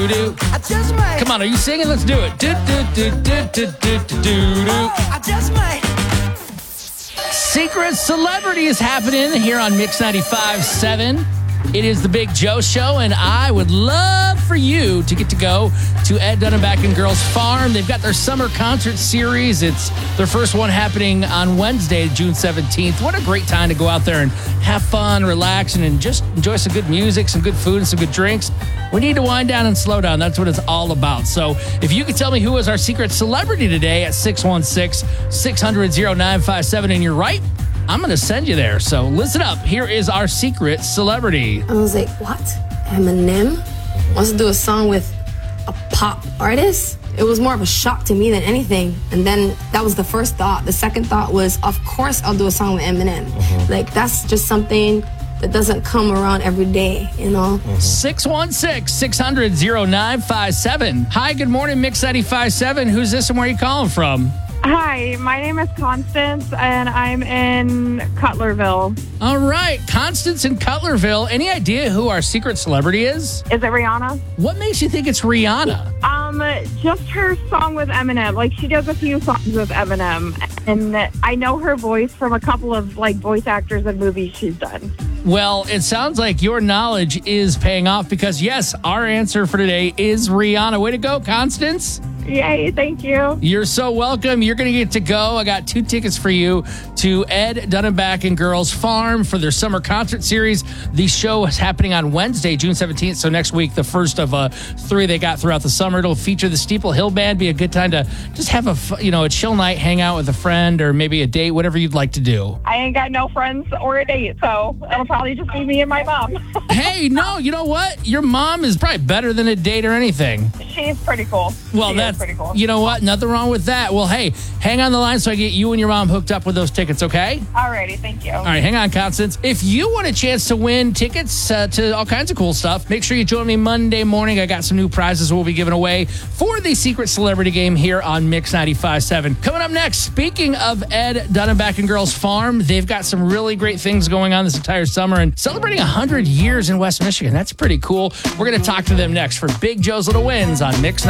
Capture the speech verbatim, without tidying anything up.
do do. I just might. Come on, are you singing? Let's do it. Do do do do do do do do do. I just might. Secret Celebrity is happening here on Mix ninety-five point seven. It is the Big Joe Show, and I would love for you to get to go to Ed Dunneback and Girls Farm. They've got their summer concert series. It's their first one happening on Wednesday, June seventeenth. What a great time to go out there and have fun, relax, and just enjoy some good music, some good food, and some good drinks. We need to wind down and slow down. That's what it's all about. So if you could tell me who was our secret celebrity today at six one six, six hundred, oh nine five seven, and you're right, I'm going to send you there. So listen up. Here is our secret celebrity. I was like, what? Eminem wants to do a song with a pop artist? It was more of a shock to me than anything. And then that was the first thought. The second thought was, of course I'll do a song with Eminem. Mm-hmm. Like, that's just something that doesn't come around every day, you know? Mm-hmm. six one six, six hundred, oh nine five seven. Hi, good morning, Mix ninety-five point seven. Who's this and where are you calling from? Hi, my name is Constance, and I'm in Cutlerville. All right, Constance in Cutlerville. Any idea who our secret celebrity is? Is it Rihanna? What makes you think it's Rihanna? Um, just her song with Eminem. Like, she does a few songs with Eminem, and I know her voice from a couple of, like, voice actors and movies she's done. Well, it sounds like your knowledge is paying off because, yes, our answer for today is Rihanna. Way to go, Constance. Yay, thank you. You're so welcome. You're going to get to go. I got two tickets for you to Ed Dunneback and Girls Farm for their summer concert series. The show is happening on Wednesday, June seventeenth. So next week, the first of uh, three they got throughout the summer. It'll feature the Steeple Hill Band. Be a good time to just have a, you know, a chill night, hang out with a friend or maybe a date, whatever you'd like to do. I ain't got no friends or a date, so it'll probably just be me and my mom. Hey, no, you know what? Your mom is probably better than a date or anything. She's pretty cool. Well, she that's pretty cool. You know what? Nothing wrong with that. Well, hey, hang on the line so I get you and your mom hooked up with those tickets, okay? Alrighty, thank you. All right, hang on, Constance. If you want a chance to win tickets uh, to all kinds of cool stuff, make sure you join me Monday morning. I got some new prizes we'll be giving away for the Secret Celebrity Game here on Mix ninety-five point seven. Coming up next, speaking of Ed Dunneback and Girls Farm, they've got some really great things going on this entire summer and celebrating one hundred years in West Michigan. That's pretty cool. We're going to talk to them next for Big Joe's Little Wins on Mix